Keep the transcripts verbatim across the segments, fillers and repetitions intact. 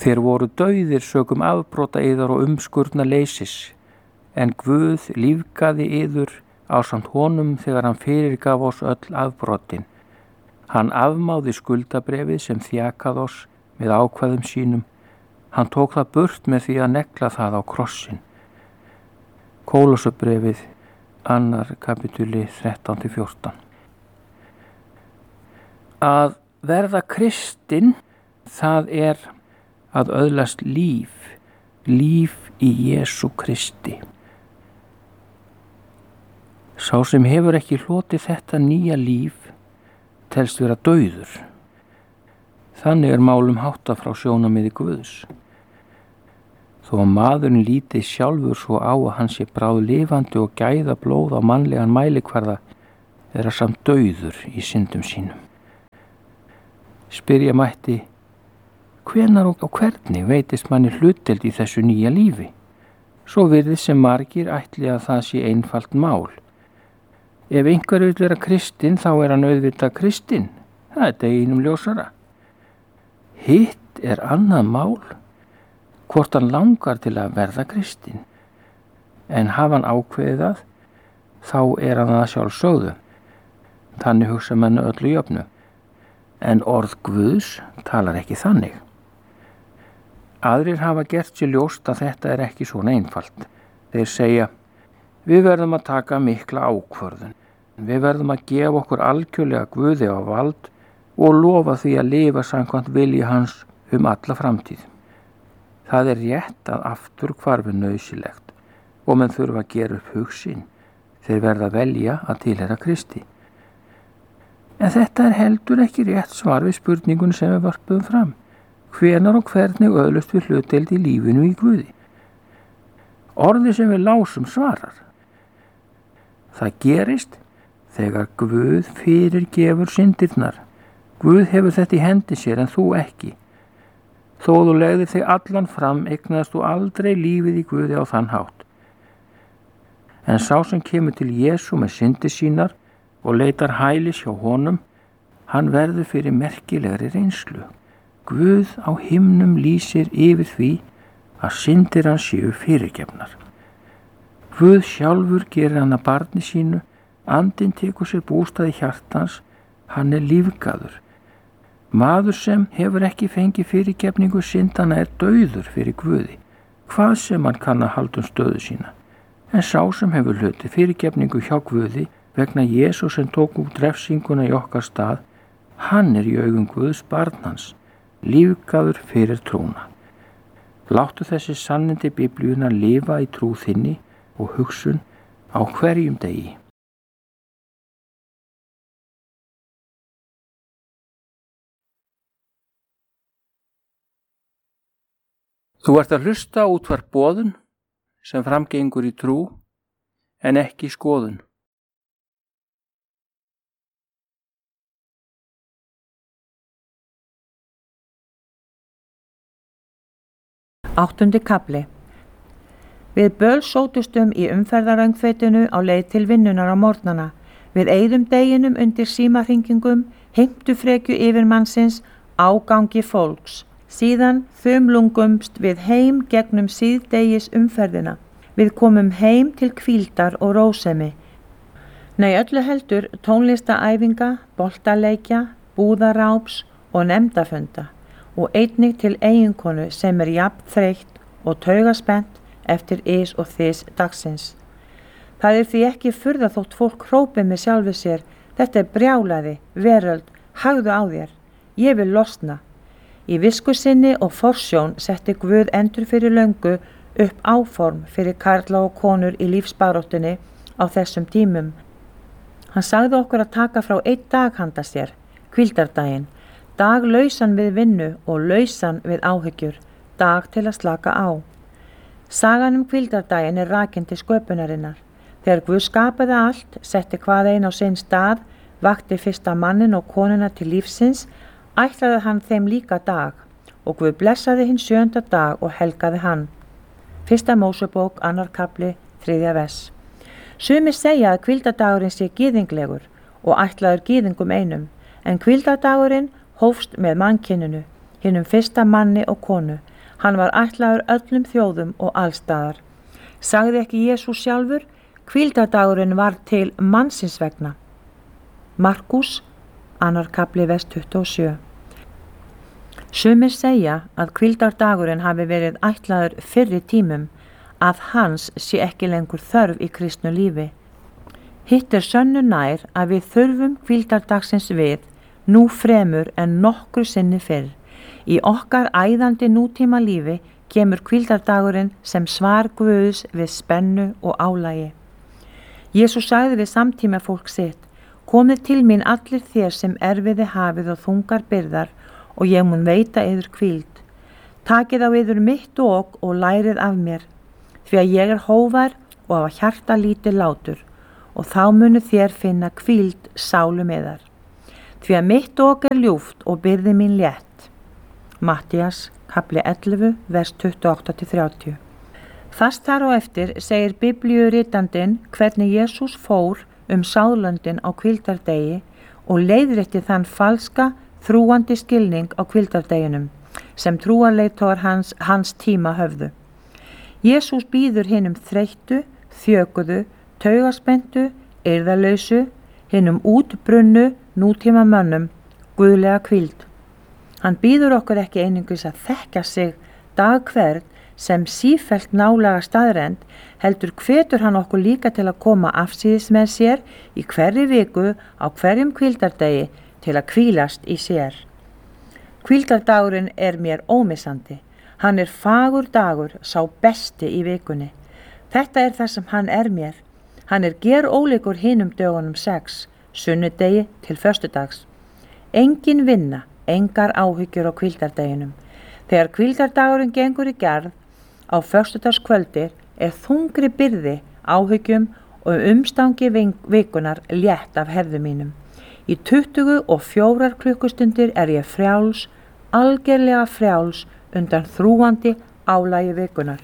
Þér voru dauðir sökum afbrota yðar og umskurna leysis, en Guð lífgaði yður ásamt honum þegar hann fyrirgaf oss öll afbrotin. Hann afmáði skuldabrefið sem þjakað oss með ákvæðum sínum. Hann tók það burt með því að negla það á krossin. Kólossabrefið, annar kapitúli þrettán til fjórtán. Að verða kristinn, það er að öðlast líf, líf í Jesú Kristi. Sá sem hefur ekki hlotið þetta nýja líf telst vera dauður. Þannig er málum háttað frá sjónarmiði Guðs. Þó að maðurinn líti sjálfur svo á að hann sé bráð lifandi og gæða blóð á mannlegan mælikvarða, er hann samt dauður í syndum sínum. Spyrja mætti, hvenær og hvernig veitist manni hlutdeild í þessu nýja lífi? Svo virðist sem margir ætli að það sé einfalt mál. Ef einhver vill vera kristinn, þá er hann auðvitað kristinn. Það er deginum ljósara. Hitt er annað mál, hvort hann langar til að verða kristinn. En hafa hann ákveðið það, þá er hann það sjálfsögðu. Þannig hugsa menn öllu jöfnu. En orð Guðs talar ekki þannig. Aðrir hafa gert sér ljóst að þetta er ekki svona einfalt. Þeir segja, við verðum að taka mikla ákvörðun. Við verðum að gefa okkur algjörlega Guði á vald og lofa því að lifa samkvæmt vilji hans um alla framtíð. Það er rétt að aftur hvarfi nauðsynlegt og menn þurfa að gera upp hug sinn. Þeir verða að velja að tilheyra Kristi. En þetta er heldur ekki rétt svar við spurningun sem við vörpuðum fram. Hvenær og hvernig öðlust við hlutdeild í lífinu í Guði? Orðið sem við lásum svarar. Það gerist þegar Guð fyrirgefur syndirnar. Guð hefur þetta í hendi sér en þú ekki. Þó þú legðir þig allan fram, eignaðist þú aldrei lífið í Guði á þann hátt. En sá sem kemur til Jesú með syndir sínar og leitar hælis hjá honum, hann verður fyrir merkilegri reynslu. Guð á himnum lýsir yfir því að syndir hans séu fyrirgefnar. Guð sjálfur gerir hann að barni sínu, andinn tekur sér bústað í hjartans, hann er lífgaður. Maður sem hefur ekki fengið fyrirgefningu syndana er dauður fyrir Guði, hvað sem hann kann að halda um stöðu sína. En sá sem hefur hlutið fyrirgefningu hjá Guði vegna Jesú sem tók út refsinguna í okkar stað, hann er í augum Guðs barn hans, lífgaður fyrir trúna. Láttu þessi sannindi Biblíuna lifa í trú þinni og hugsun á hverjum degi. Þú ert að hlusta á útvarp boðun sem framgengur í trú en ekki skoðun. Áttundi kafli. Við bölsótustum í umferðaröngfeitinu á leið til vinnunar á morgnana. Við eyðum deginum undir símahringingum, heimtufrekju yfirmannsins, ágangi fólks. Síðan þumlungumst við heim gegnum síðdegis umferðina. Við komum heim til hvíldar og rósemi. Nei, öllu heldur tónlistaæfinga, boltaleikja, búðaráps og nefndafunda og einnig til eiginkonu sem er jafn þreytt og taugaspennt eftir ys og þys dagsins. Það er því ekki furða þótt fólk hrópi með sjálfu sér, þetta er brjálæði, veröld, hagðu á þér, ég vil losna. Í visku sinni og forsjón setti Guð endur fyrir löngu upp áform fyrir karla og konur í lífsbaráttunni á þessum tímum. Hann sagði okkur að taka frá einn dag handa sér, hvíldardaginn, dag lausan við vinnu og lausan við áhyggjur, dag til að slaka á. Sagan um hvíldardaginn er rakin til sköpunarinnar. Þegar Guð skapaði allt, setti hvað ein á sinn stað, vakti fyrsta mannin og konuna til lífsins, ætlaði hann þeim líka dag og Guð blessaði hinn sjönda dag og helgaði hann. Fyrsta Mósebók, annar kafli, þriðja vers. Sumir segja að hvíldardagurinn sé gyðinglegur og ætlaður gyðingum einum, en hvíldardagurinn hófst með mannkyninu, hinnum fyrsta manni og konu. Hann var ætlaður öllum þjóðum og allstaðar. Sagði ekki Jesús sjálfur, hvíldardagurinn var til mannsins vegna. Markús, annar kapli vers tuttugu og sjö. Sumir segja að hvíldardagurinn hafi verið ætlaður fyrri tímum, að hans sé ekki lengur þörf í kristnu lífi. Hitt er sönnu nær að við þurfum hvíldardagsins við, nú fremur en nokkru sinni fyrr. Í okkar æðandi nútíma lífi kemur hvíldardagurinn sem svar Guðs við spennu og álagi. Jesús sagði við samtíma fólk sitt, komið til mín allir þér sem erfiði hafið og þungar byrðar og ég mun veita yður hvíld. Takið á yður mitt ok og lærið af mér, því að ég er hóvar og af hjarta lítið látur, og þá munu þér finna hvíld sálum yðar. Því að mitt ok er ljúft og byrði mín létt. Mattías, kapli ellefu, vers tuttugu og átta til þrjátíu. Fast þar á eftir segir biblíuritandinn hvernig Jesús fór um sáðlöndin á hvíldardegi og leiðrétti þann falska, þrúandi skilning á hvíldardeginum sem trúarleiðtogar hans, hans tíma höfðu. Jesús býður hinum þreyttu, þjökuðu, taugaspentu, eirðalausu, hinum útbrunnu, nútíma mönnum, guðlega hvíld. Hann býður okkur ekki einungis að þekka sig dag hvern sem sífellt nálaga staðrend, heldur hvetur hann okkur líka til að koma afsíðis með sér í hverri viku á hverjum hvíldardegi til að hvílast í sér. Hvíldardagurinn er mér ómissandi. Hann er fagur dagur, sá besti í vikunni. Þetta er það sem hann er mér. Hann er gerólíkur hinum dögunum sex, sunnudegi til föstudags. Engin vinna, engar áhyggjur á hvíldardeginum. Þegar hvíldardagurinn gengur í gerð, á föstudagskvöldi er þungri byrði, áhyggjum og umstangi vikunar létt af herðu mínum. Í tuttugu og fjórar klukkustundir er ég frjáls, algerlega frjáls undan þrúandi álagi vikunar.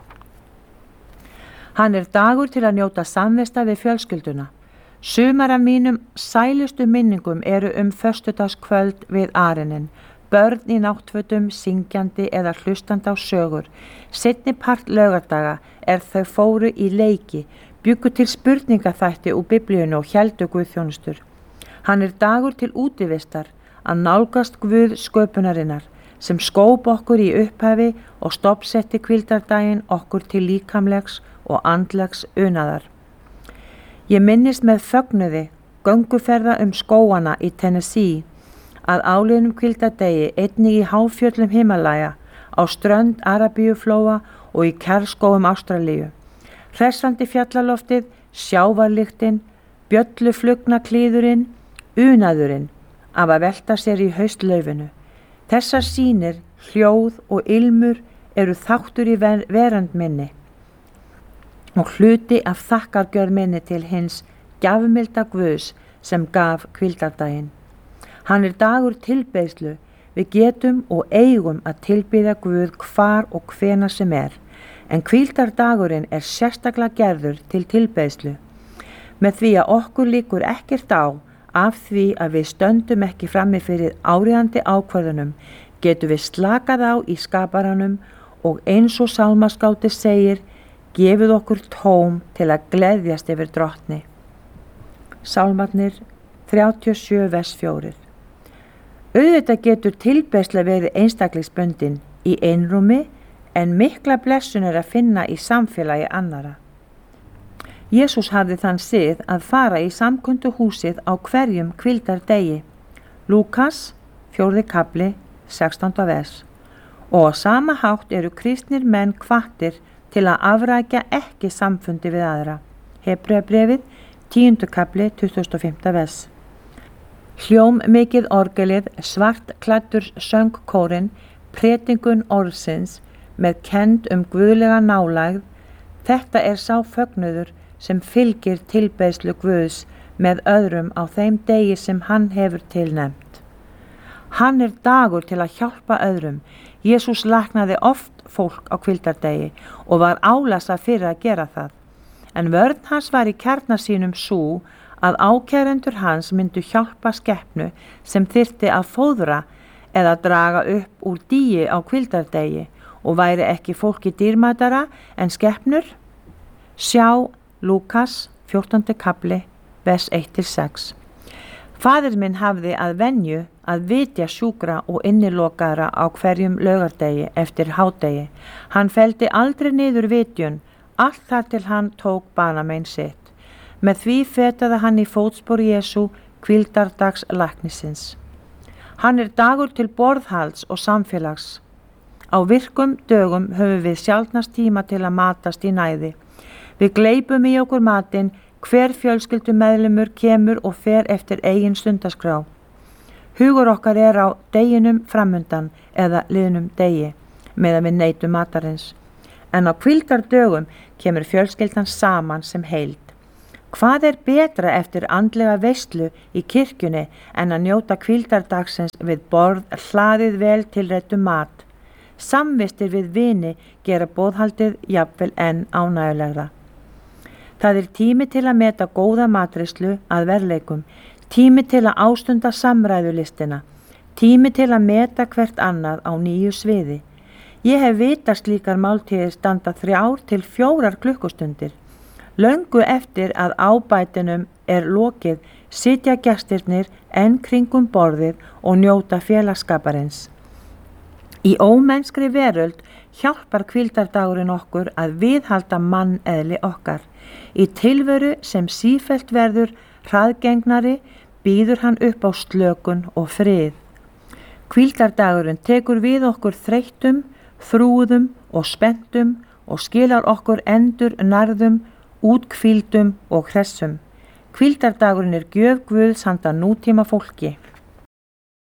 Hann er dagur til að njóta samvista við fjölskylduna. Sumar af mínum sælustu minningum eru um föstudagskvöld við arinin, börn í náttfötum, syngjandi eða hlustandi á sögur. Seinni part laugardaga er þau fóru í leiki, bjuggu til spurningaþætti úr biblíunni og héldu guðþjónustur. Hann er dagur til útivistar, að nálgast Guð sköpunarinnar, sem skóp okkur í upphafi og stoppsetti hvíldardaginn okkur til líkamlegs og andlegs unaðar. Ég minnist með fögnuði gönguferða um skóana í Tennessee, að áliðnum hvíldardegi einnig í háfjöllum Himalaya, á strönd Arabíuflóa og í kjarrskógum Ástralíu. Hressandi fjallaloftið, sjávarlyktin, bjölluflugna klíðurinn, unaðurinn af að velta sér í haustlaufinu. Þessar sýnir, hljóð og ilmur eru þáttur í ver verand minni og hluti af þakkargjörð minni til hins gjafmilda Guðs sem gaf hvíldardaginn. Hann er dagur tilbeiðslu, við getum og eigum að tilbýða Guð hvar og hvena sem er, en hvíldardagurinn er sérstaklega gerður til tilbeiðslu. Með því að okkur líkur ekkert á af því að við stöndum ekki frammi fyrir áríðandi ákvörðunum, getum við slakað á í skaparanum og eins og sálmaskáldið segir, gefið okkur tóm til að gleðjast yfir drottni. Sálmarnir þrjátíu og sjö vers fjórir. Auðvitað getur tilbeiðsla verið einstaklingsbundin í einrúmi en mikla blessun er að finna í samfélagi annara. Jesús hafði þann sið að fara í samkundu húsið á hverjum hvíldardegi. Lúkas, fjórði kapli, sextánda vers. Og á sama hátt eru kristnir menn hvattir til að afrækja ekki samfundi við aðra. Hebreabréfið, tíundi kapli, tuttugasta og fimmta vers. Hljóm mikið orgelið, svart klæddur söngkórinn, predikun orðsins með kennd um guðlega nálægð, þetta er sá fögnuður sem fylgir tilbeiðslu Guðs með öðrum á þeim degi sem hann hefur tilnefnt. Hann er dagur til að hjálpa öðrum. Jesús læknaði oft fólk á hvíldardegi og var álasa fyrir að gera það. En vörn hans var í kjarna sínum sú að ákærendur hans myndu hjálpa skepnu sem þyrfti að fóðra eða draga upp úr dýi á hvíldardegi og væri ekki fólki dýrmætara en skepnur? Sjá Lúkas fjórtándi kafli, vers eitt til sex. Faðir minn hafði að venju að vitja sjúkra og innilokaðra á hverjum laugardegi eftir hádegi. Hann feldi aldrei niður vitjun, allt þar til hann tók banamein sitt. Með því fetaði hann í fótspor Jesú hvíldardags læknisins. Hann er dagur til borðhalds og samfélags. Á virkum dögum höfum við sjaldnast tíma til að matast í næði. Við gleypum í okkur matinn, hver fjölskyldumeðlimur kemur og fer eftir eigin stundaskrá. Hugur okkar er á deginum framundan eða liðnum degi, meðan við neytum matarins. En á hvíldardögum kemur fjölskyldan saman sem heild. Hvað er betra eftir andlega veislu í kirkjunni en að njóta hvíldardagsins við borð hlaðið vel tilrættu mat? Samvistir við vini gera boðhaldið jafnvel enn ánægjulegra. Það er tími til að meta góða matreiðslu að verðleikum, tími til að ástunda samræðulistina, tími til að meta hvert annað á nýju sviði. Ég hef vitað slíkar máltíðir standa þrjár til fjórar klukkustundir. Löngu eftir að ábætinum er lokið sitja gestirnir enn kringum borðið og njóta félagsskaparins. Í ómennskri veröld hjálpar hvíldardagurinn okkur að viðhalda manneðli okkar. Í tilveru sem sífellt verður hraðgengnari býður hann upp á slökun og frið. Hvíldardagurinn tekur við okkur þreyttum, þrúðum og spenntum og skilar okkur endur nærðum, útkvíldum og hressum. Hvíldardagurinn er gjöf Guðs handa nútíma fólki.